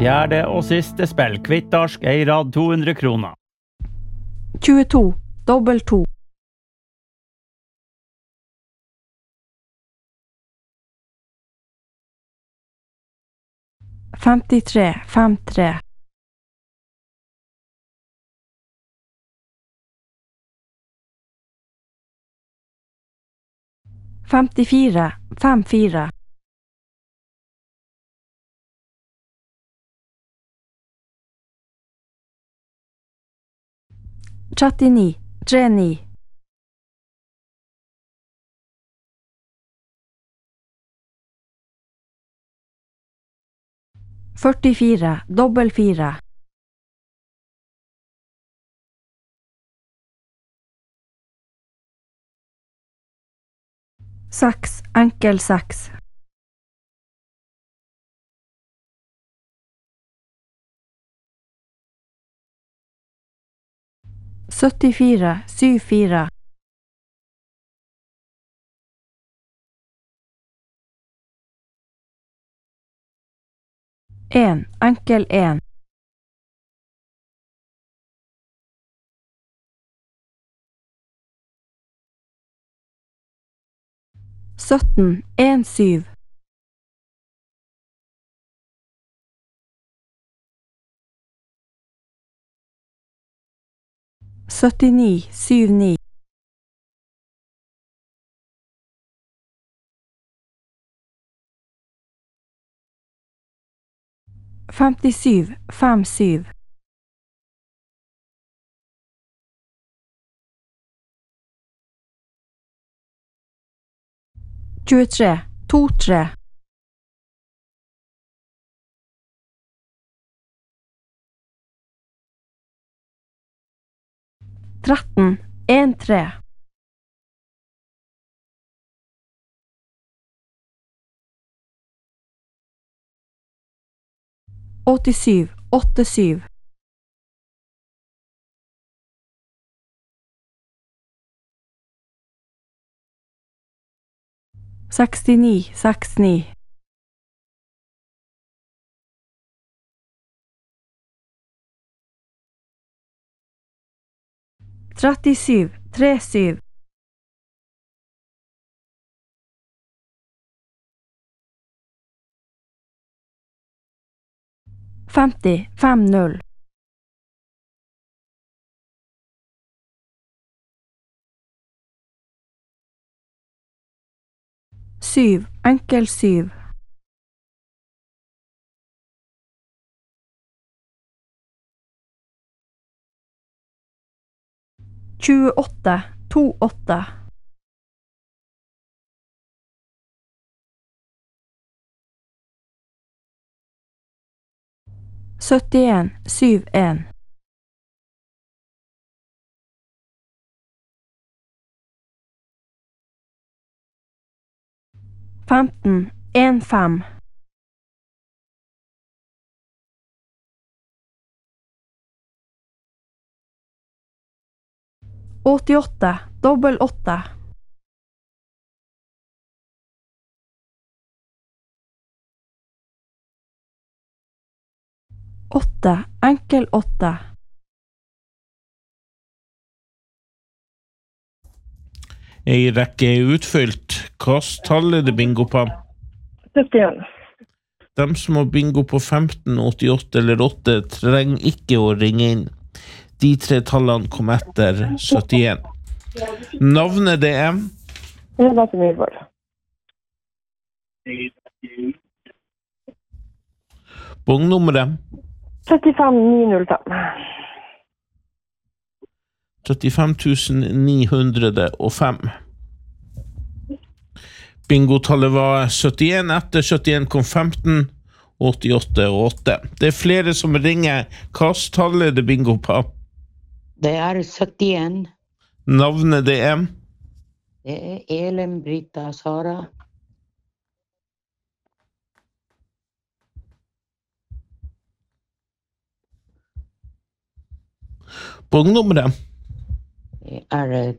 Fjerde og siste spill, kvittarsk, Eirad 200 kroner. 22, dobbel 2. 53, 53. 54, 54. 39, 39. 44, dobbel 4. 6, enkel 6. 74, 74. 1, enkel 1. 17, 1, 7. 79, 7, 9. 57, 5, 7. 23, 2, 3. 13, 1, 3. 87, 8, 7. 69, 6, 9. 37, 3, 7. 50, 5, 0. 7, enkel 7. 28, 2, 8. 71, 7, 1. 15, 1, 5. 88, dobbel 8. 8, enkel 8. Ei rekke er utfylt. Hvilket tall er det bingo på? 71. De som har bingo på 15, 88 eller 8 trenger ikke å ringe inn. De tre tallene kom etter 71. Navnet det er? Renate Myhrvold. Bongnummeret? 35905. 35.905. Bingotallet var 71, etter 71 kom 15, 88 og 8. Det er flere som ringer. Hvilket tall er det bingo på? Det er 71. Navnet det er? Det er Ellen Brita Sara. Bongnummeret? Det er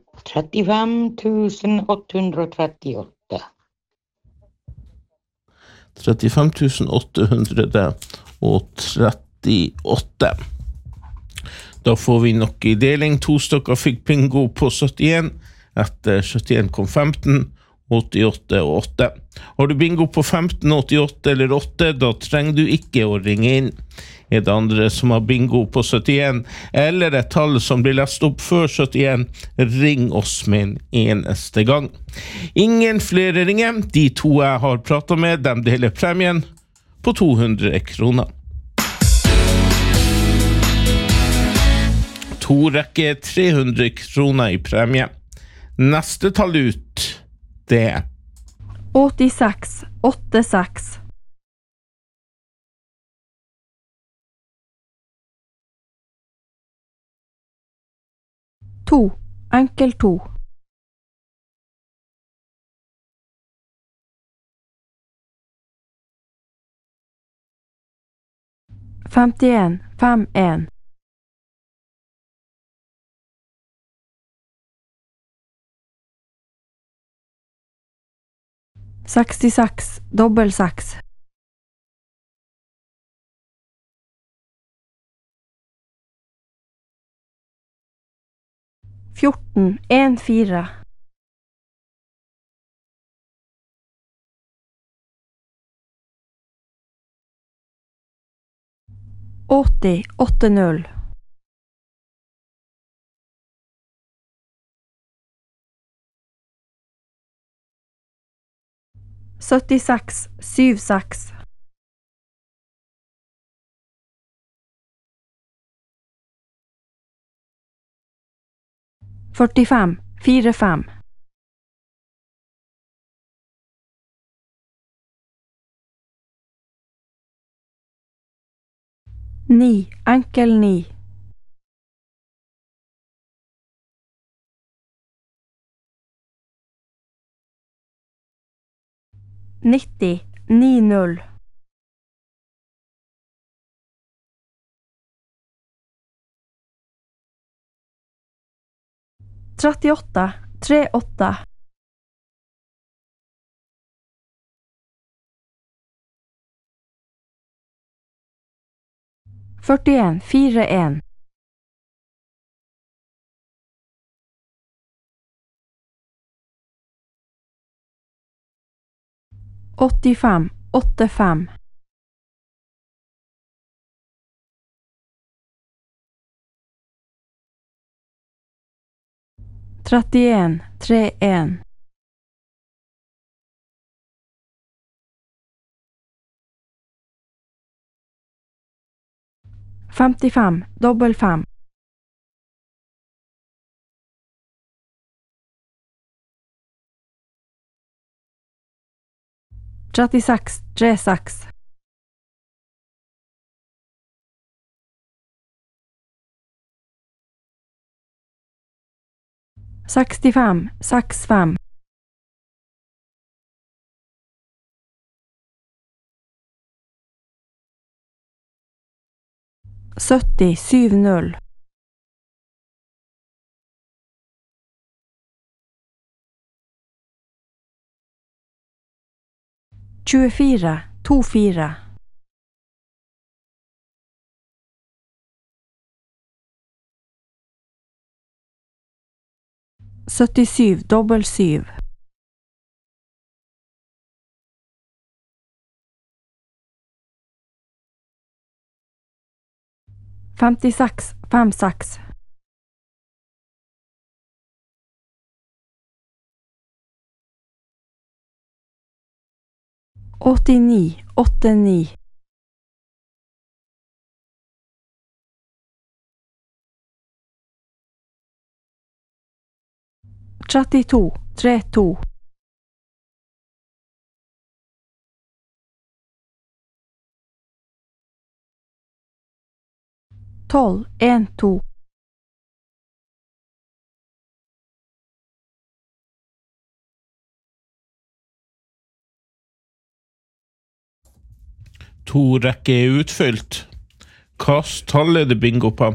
35.838. 35.838. og 38. Da får vi nok i deling. 2 stykker fikk bingo på 71. Etter 71 kom 15, 88 og 8. Har du bingo på 15, 88 eller 8, da trenger du ikke å ringe inn. Er det andre som har bingo på 71, eller et tall som blir lest opp før 71, ring oss med en eneste gang. Ingen flere ringer. De 2 jeg har pratet med, de deler premien på 200 kroner. 2 rekker 300 kroner i premie. Neste tall ut, det er 86, 86. 2, enkel 2. 51, 51. 66, dobbel 6. 14, 1, 4. 80, 8, 0. 76, 7, 6. 45, 4, 5. 9, enkel 9. 90, 9, 0. 38, 3, 8. 41, 4, 1. 85, 8, 5. 31, 3, 1. 55, dobbel 5. 36, 3, 6. 65, 6, 5. 70, 7, 0. 24, 2, 4. 77, dobbel 7. 56, 5, 6. 89, 8, 9. 32, 3, 2. 12, 1, 2. 2 rekker er utfylt. Hva tall er det bingo på?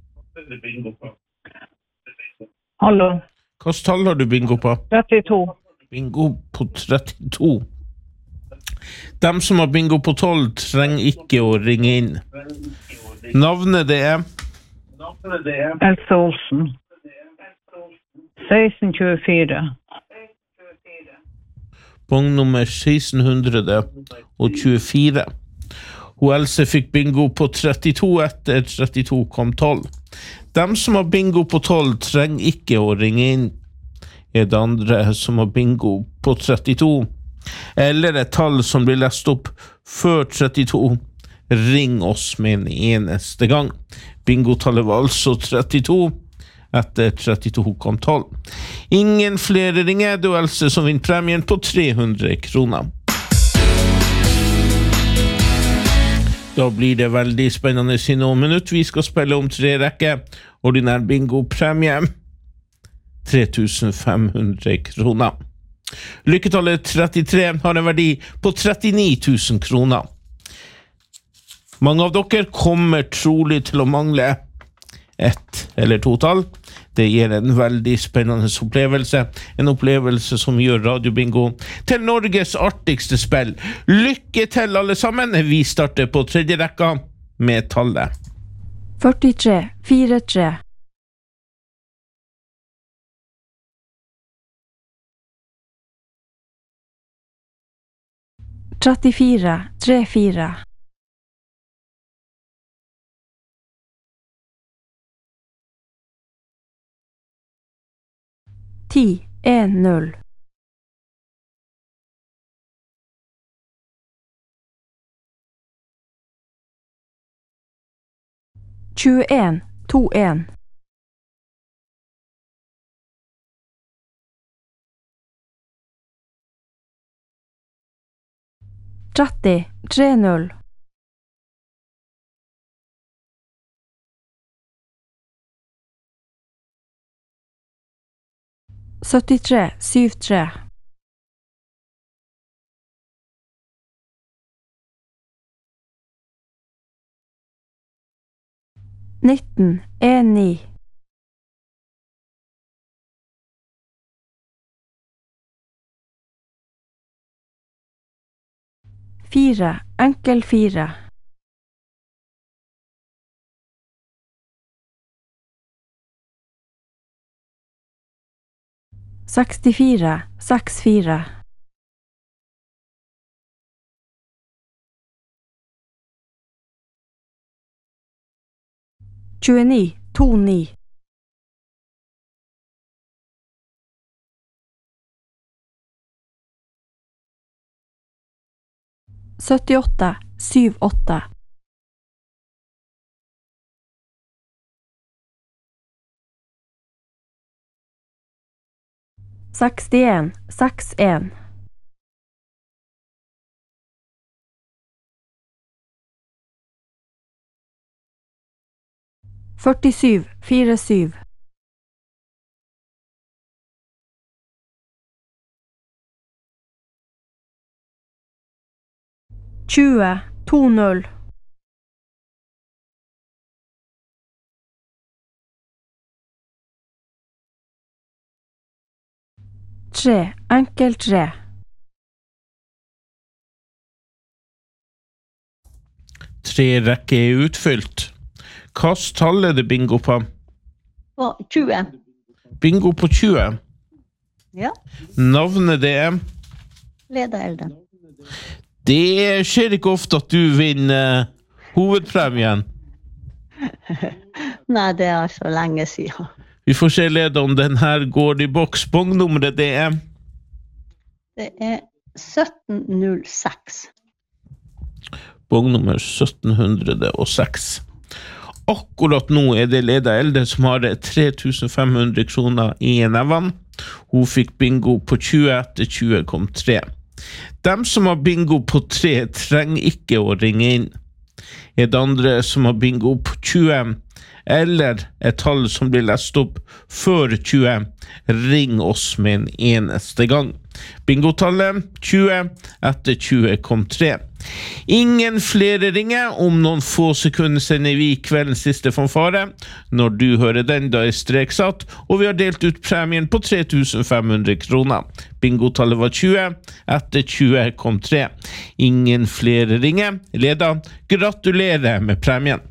Hallo. Hva tall har du bingo på? 32. Bingo på 32. Dem som har bingo på 12 trenger ikke å ringe inn. Navnet det er Else Olsen. 1624. bong nummer 1624. Hun Else fikk bingo på 32 etter 32 kom 12. Dem som har bingo på 12 trenger ikke å ringe inn. Er det andre som har bingo på 32, eller et tall som blir lest opp før 32, ring oss med en eneste gang. Bingotallet var altså 32, etter 32 kom 12. Ingen flere ringer, det er Else som vinner premien på 300 kroner. Da blir det veldig spennende i noen minutter. Vi skal spille om 3 rekker. Ordinær bingo-premie 3500 kroner. Lykketallet 33 har en verdi på 39 000 kroner. Mange av dere kommer trolig til å mangle 1 eller 2 tall. Det gir en veldig spennende opplevelse. En opplevelse som gjør radiobingo til Norges artigste spill. Lykke til alle sammen. Vi starter på 3. rekka med tallet 43, 43. 34, 34. 10, 1, 0. 21, 2, 1. 30, 3, 0. 73, 7, 3. 19, 1, 9. 4, enkel 4. 64, 6, 4. 29, 2, 9. 78, 7, 8. 61, 6, 1. 47, 4, 7. 20, 2, 0. 3, enkel 3. 3 rekker er utfylt. Hvilket tall er det bingo på? 20. Bingo på 20. Ja, Navnet det er? Leda Elde. Det skjer ikke ofte at du vinner hovedpremien. Nei, det er så lenge siden. Vi får se, Leda, om den her går i boks. Bongnummeret det er? Det er 1706. Bongnummer 1706. Akkurat nå er det Leda Elde som har 3500 kroner i neven. Hun fikk bingo på 20 etter 20 kom 3. Dem som har bingo på 3 trenger ikke å ringe inn. Er det andre som har bingo på 20, eller et tall som blir lest opp før 20, ring oss med en eneste gang. Bingotallet 20 etter 20 kom 3. Ingen flere ringer. Om noen få sekunder sender vi kveldens siste fanfare. Når du hører den, da er strek satt, og vi har delt ut premien på 3500 kroner. Bingotallet var 20. Etter 20 kom 3. Ingen flere ringer. Leda, gratulerer med premien.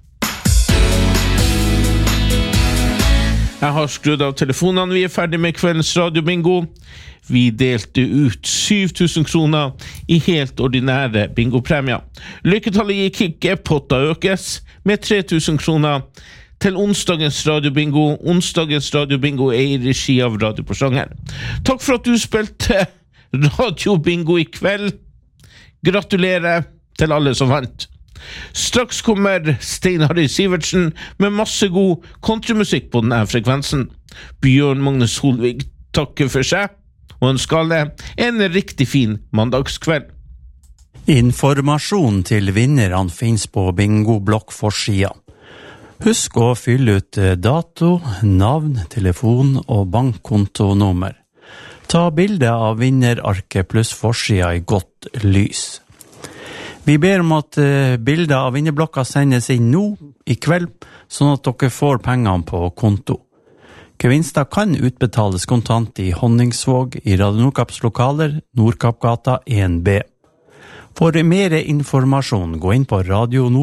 Jeg har skrudd av telefonene. Vi er ferdig med kveldens radiobingo. Vi delte ut 7000 kroner i helt ordinære bingopremier. Lykketallet gikk ikke, potta økes med 3000 kroner til onsdagens radiobingo. Onsdagens radiobingo er i regi av Radio Porsanger. Takk for at du spilte radiobingo i kveld. Gratulerer til alle som vant. Straks kommer Stein Harry Sivertsen med masse god countrymusikk på denne frekvensen. Bjørn Magnus Solvig takker for seg og ønsker alle en riktig fin mandagskveld. Informasjon til vinnerne finnes på bingo-blokk-forsida. Husk å fylle ut dato, navn, telefon og bankkontonummer. Ta bilde av vinnerarket pluss forsida i godt lys. Vi ber om at bilder av vinnerblokka sendes inn nå i kveld, sånn at dere får pengene på konto. Gevinster kan utbetales kontant i Honningsvåg i Radio Nordkapps lokaler, Nordkappgata 1B. For mer informasjon, gå inn på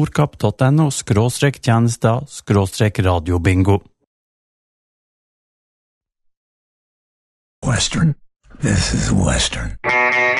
radionordkapp.no/tjenester/radiobingo. Western. This is Western.